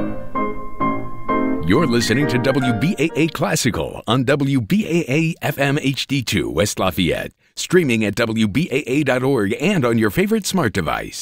You're listening to WBAA Classical on WBAA FM HD2 West Lafayette, streaming at WBAA.org and on your favorite smart device.